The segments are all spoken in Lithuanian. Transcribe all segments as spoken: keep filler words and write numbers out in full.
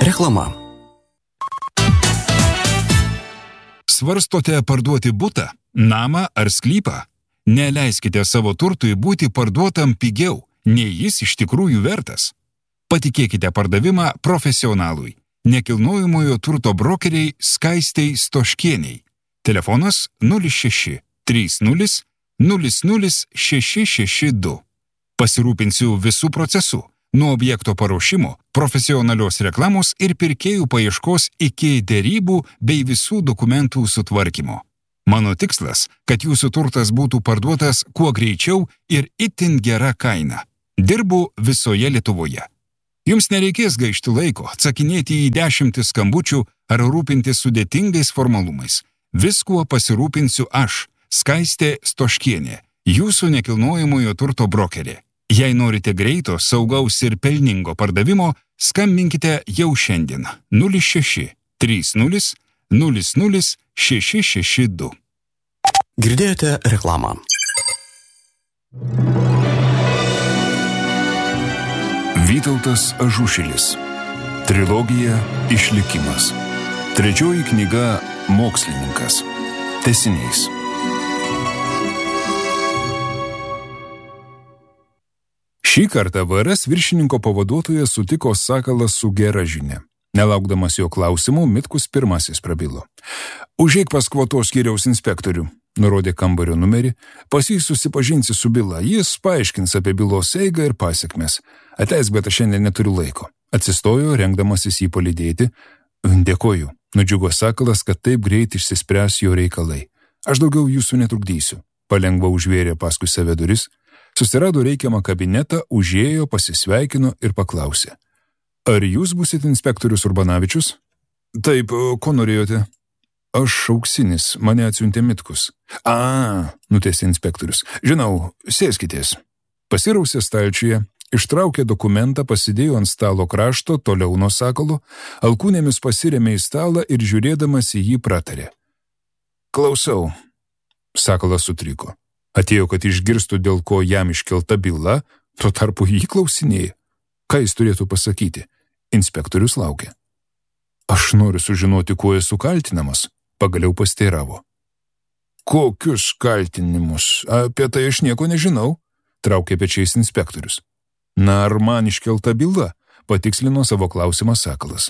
Reklama. Svarstote parduoti butą, namą ar sklypą? Neleiskite savo turtui būti parduotam pigiau, nei jis iš tikrųjų vertas. Patikėkite pardavimą profesionalui, nekilnojamojo turto brokeriai Skaistei Stoškieniai. Telefonas nulis šeši trys nulis nulis nulis šeši šeši du. Pasirūpinsiu visų procesų, nuo objekto paruošimo, profesionalios reklamos ir pirkėjų paieškos iki derybų bei visų dokumentų sutvarkymo. Mano tikslas, kad jūsų turtas būtų parduotas kuo greičiau ir itin gera kaina. Dirbu visoje Lietuvoje. Jums nereikės gaišti laiko, atsakinėti į dešimtis skambučių ar rūpintis sudėtingais formalumais. Viskuo pasirūpinsiu aš, Skaistė Stoškienė, jūsų nekilnojamojo turto brokerė. Jei norite greito, saugaus ir pelningo pardavimo, skambinkite jau šiandien nulis šeši trys nulis nulis nulis šeši šeši du. Girdėjote reklamą. Vytautas Ažušilis. Trilogija Išlikimas. Trečioji knyga Mokslininkas. Tęsinys. Šį kartą V R S viršininko pavaduotojas sutiko Sakalą su gera žinia. Nelaukdamas jo klausimų, Mitkus pirmasis prabilo. Užeik pas kvotos skyriaus inspektorių, nurodė kambario numerį, pas jį susipažinsi su byla, jis paaiškins apie bylos eigą ir pasiekmes. Atleisk, bet aš šiandien neturiu laiko. Atsistojo, rengdamasis jį palydėti. Dėkoju, nudžiugo Sakalas, kad taip greit išsispręs jo reikalai. Aš daugiau jūsų netrukdysiu. Palengva užvėrė paskui save duris, susirado reikiamą kabinetą, užėjo, pasisveikino ir paklausė. Ar jūs būsit inspektorius Urbanavičius? Taip, ko norėjote? Aš Auksinis, mane atsiuntė Mitkus. A, nutęsė inspektorius. Žinau, sėskitės. Pasirausė stalčiuje, ištraukė dokumentą, pasidėjo ant stalo krašto, toliau nuo Sakalo, alkūnėmis pasirėmė į stalą ir žiūrėdamas į jį pratarė. Klausau. Sakalas sutriko. Atėjo, kad išgirstų, dėl ko jam iškelta byla, tuo tarpu jį klausinėja. Ką jis turėtų pasakyti? Inspektorius laukė. Aš noriu sužinoti, kuo esu kaltinamas, pagaliau pasteiravo. Kokius kaltinimus? Apie tai aš nieko nežinau, traukė pečiais inspektorius. Na, ar man iškelta byla, patikslino savo klausimą Sakalas.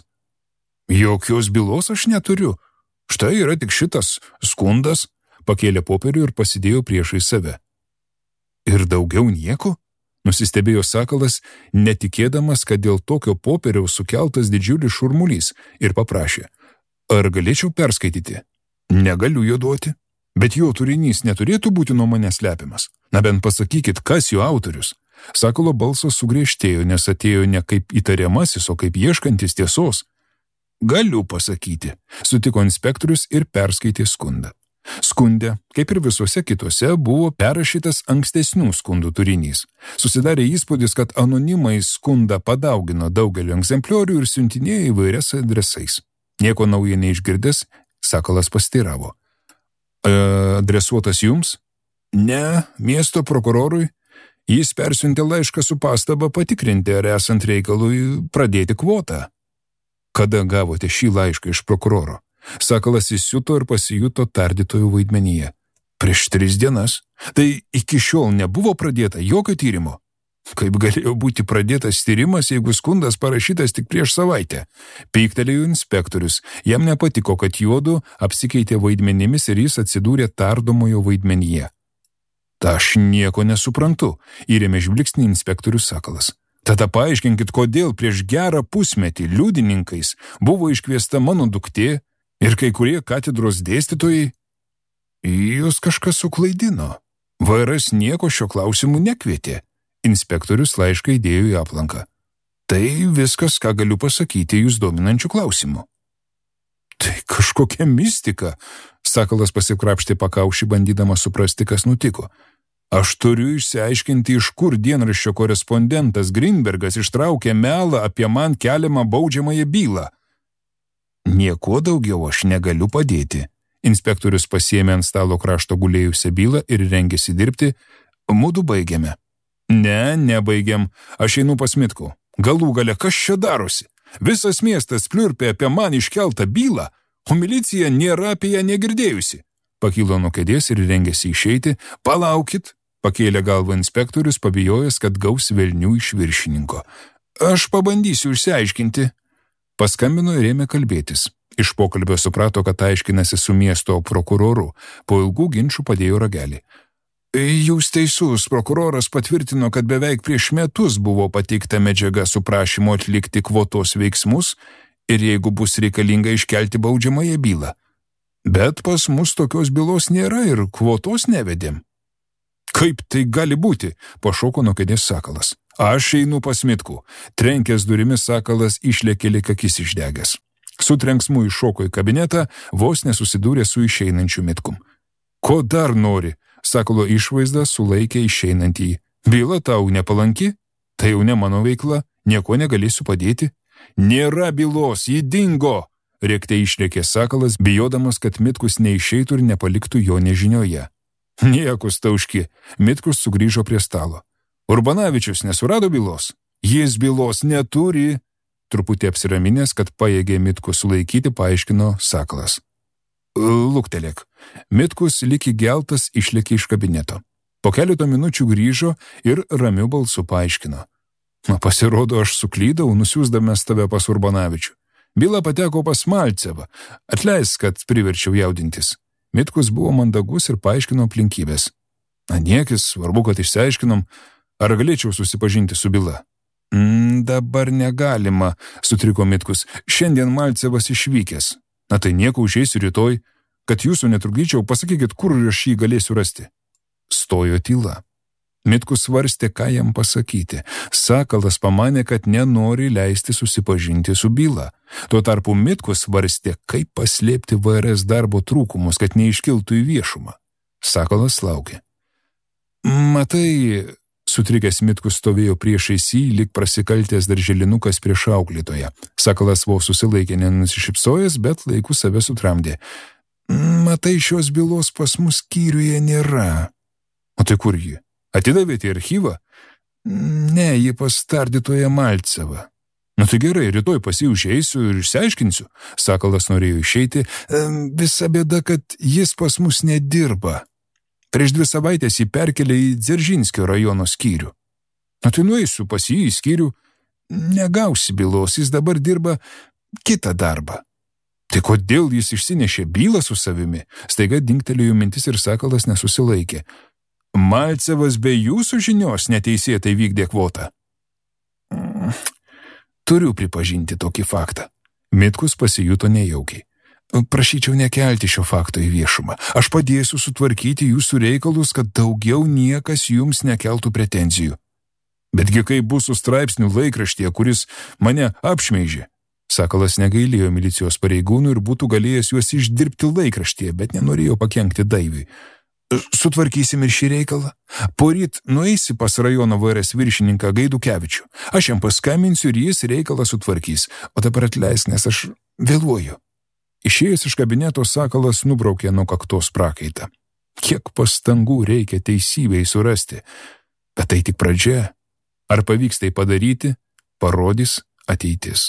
Jokios bylos aš neturiu. Štai yra tik šitas skundas, pakėlė popierių ir pasidėjo priešai save. Ir daugiau nieko? Nusistebėjo Sakalas, netikėdamas, kad dėl tokio popieriaus sukeltas didžiulis šurmulys, ir paprašė. Ar galėčiau perskaityti? Negaliu jo duoti. Bet jo turinys neturėtų būti nuo manęs slepiamas. Na bent pasakykit, kas jo autorius. Sakalo balsas sugriežtėjo, nes atėjo ne kaip įtariamasis, o kaip ieškantis tiesos. Galiu pasakyti, sutiko inspektorius ir perskaitė skundą. Skunde, kaip ir visuose kitose, buvo perrašytas ankstesnių skundų turinys. Susidarė įspūdis, kad anonimai skundą padaugino daugelio egzempliorių ir siuntinėjo įvairias adresais. Nieko naujo neišgirdęs, Sakalas pasteiravo. E, adresuotas jums? Ne, miesto prokurorui. Jis persiuntė laišką su pastaba patikrinti, ar esant reikalui pradėti kvotą. Kada gavote šį laišką iš prokuroro? Sakalas įsiuto ir pasijuto tardytojų vaidmenyje. Prieš tris dienas. Tai iki šiol nebuvo pradėta jokio tyrimo. Kaip galėjo būti pradėtas tyrimas, jeigu skundas parašytas tik prieš savaitę? Pyktelėjo inspektorius. Jam nepatiko, kad juodu apsikeitė vaidmenimis ir jis atsidūrė tardomojo vaidmenyje. Ta aš nieko nesuprantu, įrėmė žvilgsnį inspektorius Sakalas. Tada paaiškinkit, kodėl prieš gerą pusmetį liudininkais buvo iškviesta mano duktė ir kai kurie katedros dėstytojai. Jūs kažkas suklaidino. V R S nieko šio klausimu nekvietė. Inspektorius laišką įdėjo į aplanką. Tai viskas, ką galiu pasakyti jūs dominančių klausimų. Tai kažkokia mistika, Sakalas pasikrapštė pakaušį, bandydamas suprasti, kas nutiko. Aš turiu išsiaiškinti, iš kur dienraščio korespondentas Grinbergas ištraukė melą apie man keliamą baudžiamąją bylą. Nieko daugiau aš negaliu padėti. Inspektorius pasiėmė ant stalo krašto gulėjusią bylą ir rengėsi dirbti. Mudu baigėme. Ne, nebaigiam. Aš einu pas Mitkų. Galų gale, kas čia darosi? Visas miestas pliurpė apie man iškeltą bylą, o milicija nėra apie ją negirdėjusi. Pakilo nuo kėdės ir rengėsi išeiti. Palaukit, pakėlė galvą inspektorius, pabijojęs, kad gaus velnių iš viršininko. Aš pabandysiu išsiaiškinti. Paskambino ir ėmė kalbėtis. Iš pokalbio suprato, kad aiškinasi su miesto prokuroru. Po ilgų ginčų padėjo ragelį. Jūs teisus, prokuroras patvirtino, kad beveik prieš metus buvo pateikta medžiaga su prašymu atlikti kvotos veiksmus ir jeigu bus reikalinga iškelti baudžiamąją bylą. Bet pas mus tokios bylos nėra ir kvotos nevedėm. Kaip tai gali būti? Pašoko nuo kėdės Sakalas. Aš einu pas Mitkų. Trenkęs durimis Sakalas išlėkė lyg akis išdegęs. Su trenksmu iššoko į kabinetą, vos nesusidūrė su išeinančiu Mitkum. Ko dar nori? Sakalo išvaizda sulaikė išeinantį. Byla tau nepalanki? Tai jau ne mano veikla, nieko negalėsiu padėti. Nėra bylos, ji dingo, rėkte išlėkė Sakalas, bijodamas, kad Mitkus neišeitų ir nepaliktų jo nežinioje. Niekus tauški, Mitkus sugrįžo prie stalo. Urbanavičius nesurado bylos? Jis bylos neturi. Truputį apsiraminęs, kad pajėgė Mitkus sulaikyti, paaiškino Sakalas. Luktelėk. Mitkus lyg įgeltas išlėkė iš kabineto. Po keleto minučių grįžo ir ramiu balsu paaiškino. Na, pasirodo, aš suklydau, nusiųsdamas tave pas Urbanavičių. Byla pateko pas Malcevą. Atleisk, kad priverčiau jaudintis. Mitkus buvo mandagus ir paaiškino aplinkybės. Na, niekis, svarbu, kad išsiaiškinom, ar galėčiau susipažinti su byla. Mm, dabar negalima, sutriko Mitkus. Šiandien Malcevas išvykęs. Na tai nieko, užeisiu rytoj. Kad jūsų netrukdyčiau, pasakykit, kur aš jį galėsiu rasti. Stojo tyla. Mitkus svarstė, ką jam pasakyti. Sakalas pamanė, kad nenori leisti susipažinti su byla. Tuo tarpu Mitkus svarstė, kaip paslėpti V R S darbo trūkumus, kad neiškiltų į viešumą. Sakalas laukė. Matai, sutrikęs Mitkus stovėjo priešais jį, lyg prasikaltęs darželinukas prieš auklėtoją. Sakalas vos susilaikė nenusišypsojęs, bet laiku save sutramdė. Matai, šios bylos pas mus skyriuje nėra. O tai kur ji? Atidavėte į archyvą? Ne, ji pas tardytoją Malcevą. Nu tai gerai, rytoj pas jį užeisiu ir išsiaiškinsiu. Sakalas norėjo išeiti. Visa bėda, kad jis pas mus nedirba. Prieš dvi savaitės jį perkelė į Dzeržinskio rajono skyrių. Nu tai nueisiu pas jį į skyrių. Negausi bylos, jis dabar dirba kitą darbą. Tai kodėl jis išsinešė bylą su savimi? Staiga dingtelėjo mintis ir Sakalas nesusilaikė. Malcevas be jūsų žinios neteisėtai vykdė kvotą. Turiu pripažinti tokį faktą. Mitkus pasijuto nejaukiai. Prašyčiau nekelti šio fakto į viešumą. Aš padėsiu sutvarkyti jūsų reikalus, kad daugiau niekas jums nekeltų pretenzijų. Betgi kaip bus su straipsniu laikraštyje, kuris mane apšmeižė. Sakalas negailėjo milicijos pareigūnų ir būtų galėjęs juos išdirbti laikraštyje, bet nenorėjo pakenkti Daiviui. Sutvarkysim ir šį reikalą. Poryt nueisi pas rajono V R S viršininką Gaidukevičių. Aš jam paskambinsiu ir jis reikalą sutvarkys. O dabar atleisk, nes aš vėluoju. Išėjęs iš kabineto Sakalas nubraukė nuo kaktos prakaitą. Kiek pastangų reikia teisybei surasti. Bet tai tik pradžia. Ar pavyks tai padaryti, parodys ateitis.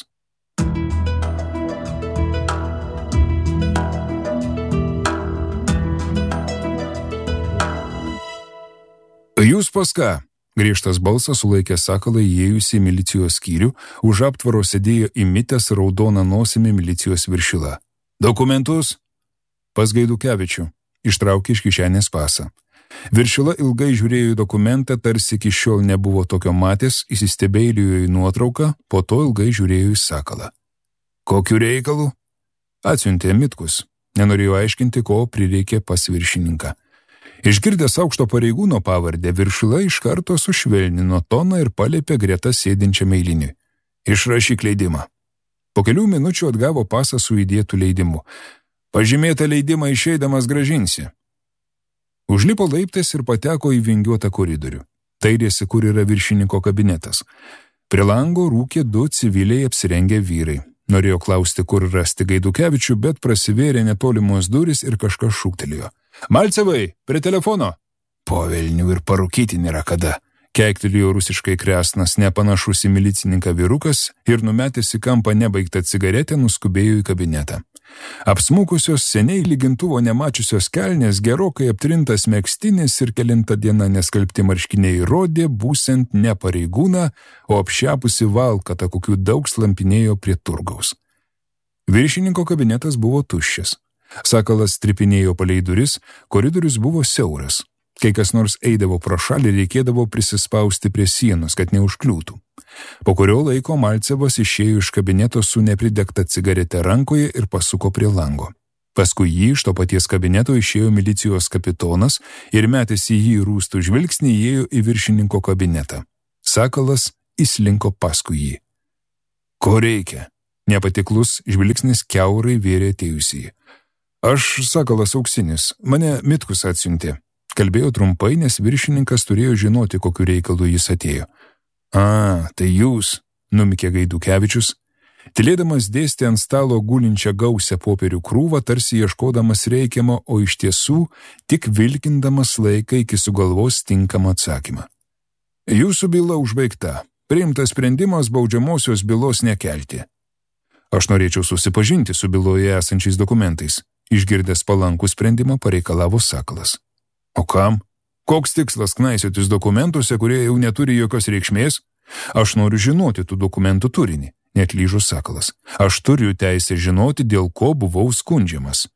Jūs pas ką? Griežtas balsas sulaikė Sakalą įėjusi į milicijos skyrių, už aptvaro sėdėjo įmitęs raudoną nosimi milicijos viršila. Dokumentus? Pas Gaidukevičių. Ištraukė iš kišenės pasą. Viršila ilgai žiūrėjo į dokumentą, tarsi iki šiol nebuvo tokio matęs, įsistebėjo į nuotrauką, po to ilgai žiūrėjo į Sakalą. Kokiu reikalu? Atsiuntė Mitkus. Nenorėjo aiškinti, ko prireikė pas viršininką. Išgirdęs aukšto pareigūno pavardę, Viršila iš karto sušvelnino toną ir palėpė greta sėdinčiam eiliniui. Išrašyk leidimą. Po kelių minučių atgavo pasą su įdėtų leidimu. Pažymėtą leidimą išeidamas grąžinsi. Užlipo laiptais ir pateko į vingiuotą koridorių. Tairėsi, kur yra viršininko kabinetas. Prie lango rūkė du civiliai apsirengę vyrai. Norėjo klausti, kur rasti Gaidukevičių, bet prasivėrė netolimos durys ir kažkas šūktelėjo. Malcevai, prie telefono. Po velnių ir parūkyti nėra kada. Keiktelėjo rusiškai kresnas, nepanašus į milicininką vyrukas ir numetęs į kampą nebaigtą cigaretę nuskubėjo į kabinetą. Apsmukusios seniai lygintuvo nemačiusios kelnės, gerokai aptrintas megztinis ir kelintą dieną neskalbti marškiniai rodė būsent ne pareigūną, o apšepusi valkatą, kokių daug slampinėjo prie turgaus. Viršininko kabinetas buvo tuščias. Sakalas tripinėjo palei duris, koridorius buvo siauras. Kai kas nors eidavo pro šalį, reikėdavo prisispausti prie sienos, kad neužkliūtų. Po kurio laiko Malcevas išėjo iš kabineto su nepridegta cigarete rankoje ir pasuko prie lango. Paskui jį iš to paties kabineto išėjo milicijos kapitonas ir metęs į jį rūstų žvilgsnį įėjo į viršininko kabinetą. Sakalas įslinko paskui jį. Ko reikia? Nepatiklus žvilgsnis kiaurai vėrė atėjusį. Aš Sakalas Auksinis, mane Mitkus atsiuntė. Kalbėjo trumpai, nes viršininkas turėjo žinoti, kokiu reikalu jis atėjo. A, tai jūs, numikė Gaidukevičius. Tylėdamas dėstė ant stalo gulinčią gausią popierių krūvą, tarsi ieškodamas reikiamo, o iš tiesų tik vilkindamas laiką iki sugalvos tinkamą atsakymą. Jūsų byla užbaigta. Priimtas sprendimas baudžiamosios bylos nekelti. Aš norėčiau susipažinti su byloje esančiais dokumentais. Išgirdęs palankų sprendimą pareikalavo Sakalas. O kam? Koks tikslas knaisiotis dokumentuose, kurie jau neturi jokios reikšmės? Aš noriu žinoti tų dokumentų turinį, neatlyžo Sakalas. Aš turiu teisę žinoti, dėl ko buvau skundžiamas.